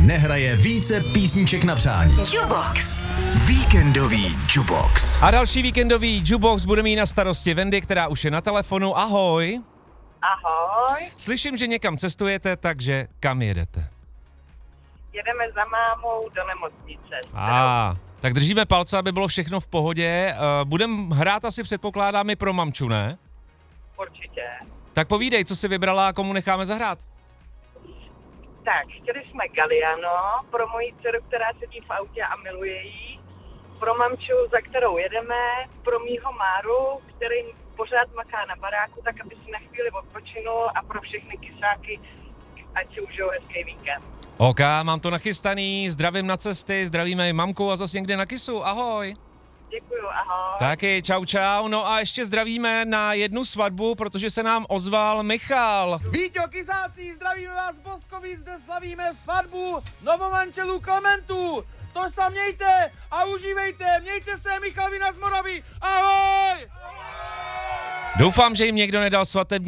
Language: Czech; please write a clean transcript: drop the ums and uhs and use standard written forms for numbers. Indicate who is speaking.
Speaker 1: nehraje více písniček na přání.
Speaker 2: Jukebox.
Speaker 1: Víkendový Jukebox.
Speaker 3: A další víkendový Jukebox bude mít na starosti Wendy, která už je na telefonu. Ahoj.
Speaker 4: Ahoj,
Speaker 3: Slyším, že někam cestujete, takže kam jedete?
Speaker 4: jedeme za mámou do nemocnice.
Speaker 3: Tak držíme palce, aby bylo všechno v pohodě. Budem hrát asi, předpokládám, i pro mamču, ne?
Speaker 4: Určitě.
Speaker 3: Tak povídej, co jsi vybrala a komu necháme zahrát.
Speaker 4: Tak, chtěli jsme Galliano pro moji dceru, která sedí v autě a miluje jí, pro mamču, za kterou jedeme, pro mýho Máru, který pořád maká na baráku, tak aby si na chvíli odpočinul, a pro všechny kysáky, ať si užijou hezký víkend.
Speaker 3: OK, mám to nachystaný, zdravím na cesty, zdravíme i mamku a zase někde na kysu, ahoj.
Speaker 4: Děkuju, ahoj.
Speaker 3: Taky, čau. No a ještě zdravíme na jednu svatbu, protože se nám ozval Michal.
Speaker 5: Víťo, kysáci, zdravíme vás z Boskovic, zde slavíme svatbu novomanželů Klementů. Tož se mějte a užívejte, mějte se, Michal Vina z Moravy, ahoj!
Speaker 3: Doufám, že jim někdo nedal svatební